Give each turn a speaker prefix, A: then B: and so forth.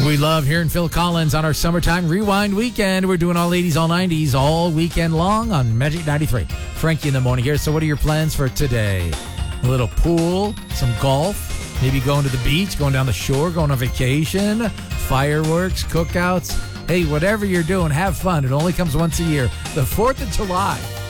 A: We love hearing Phil Collins on our Summertime Rewind weekend. We're doing all 80s, all 90s, all weekend long on Magic 93. Frankie in the morning here. So what are your plans for today? A little pool, some golf, maybe going to the beach, going down the shore, going on vacation, fireworks, cookouts. Hey, whatever you're doing, have fun. It only comes once a year. The 4th of July.